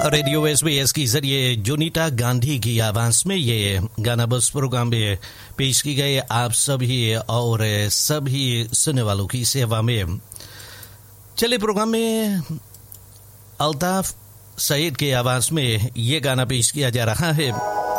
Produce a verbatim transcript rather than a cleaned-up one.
Radio SBS के जरिए जोनीता गांधी की आवाज में ये गाना बस प्रोग्राम में पेश की गई आप सभी और सभी सुनने वालों की सेवा में। चले प्रोग्राम में अल्ताफ सईद के आवाज में ये गाना पेश किया जा रहा है।